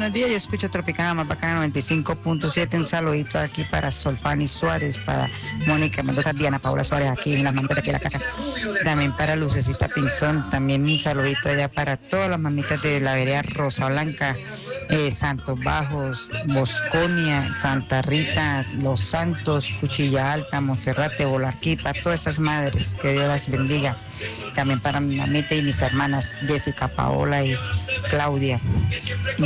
buenos días. Yo escucho Tropicana más bacana 95.7. Un saludito aquí para Solfani Suárez, para Mónica Mendoza, Diana Paula Suárez, aquí en las mamitas de aquí en la casa. También para Lucecita Pinzón. También un saludito allá para todas las mamitas de la vereda Rosa Blanca, Santos Bajos, Bosconia, Santa Rita, Los Santos, Cuchilla Alta, Monserrate, Bolarquí, para todas esas madres, que Dios las bendiga. También para mi mamita y mis hermanas Jessica, Paola y Claudia.